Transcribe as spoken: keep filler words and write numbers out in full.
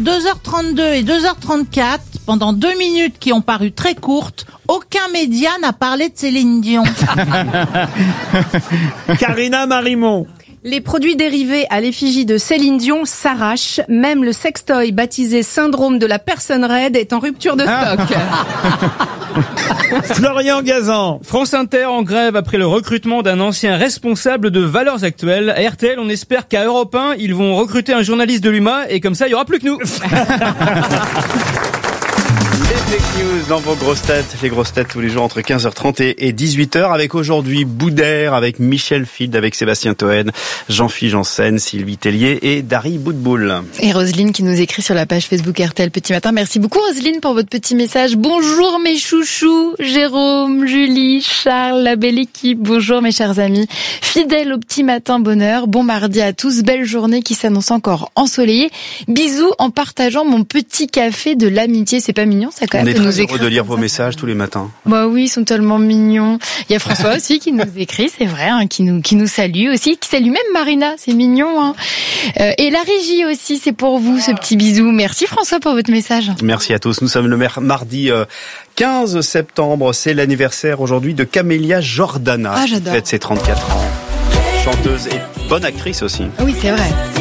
deux heures trente-deux et deux heures trente-quatre, pendant deux minutes qui ont paru très courtes, aucun média n'a parlé de Céline Dion. Karina Marimon. Les produits dérivés à l'effigie de Céline Dion s'arrachent. Même le sextoy baptisé syndrome de la personne raide est en rupture de stock. Florian Gazan. France Inter en grève après le recrutement d'un ancien responsable de Valeurs Actuelles. À R T L, on espère qu'à Europe un, ils vont recruter un journaliste de l'U M A et comme ça, il n'y aura plus que nous. Les fake news dans vos grosses têtes, les grosses têtes tous les jours entre quinze heures trente et dix-huit heures, avec aujourd'hui Boudère, avec Michel Field, avec Sébastien Toen, Jean-Philippe Janssen, Sylvie Tellier et Dari Boudboul. Et Roselyne qui nous écrit sur la page Facebook R T L Petit Matin. Merci beaucoup Roselyne pour votre petit message. Bonjour mes chouchous, Jérôme, Julie, Charles, la belle équipe. Bonjour mes chers amis. Fidèles au Petit Matin Bonheur. Bon mardi à tous. Belle journée qui s'annonce encore ensoleillée. Bisous en partageant mon petit café de l'amitié. C'est pas mignon ça quand On même? est de nous très heureux écrire de lire comme vos ça. messages tous les matins. Bah oui, ils sont tellement mignons. Il y a François aussi qui nous écrit, c'est vrai, hein, qui nous qui nous salue aussi, qui salue même Marina, c'est mignon. Hein. Euh, et la régie aussi, c'est pour vous ce petit bisou. Merci François pour votre message. Merci à tous. Nous sommes le mardi quinze septembre. C'est l'anniversaire aujourd'hui de Camélia Jordana. Ah, j'adore. Qui fête ses trente-quatre ans. Chanteuse et bonne actrice aussi. Oui, c'est vrai.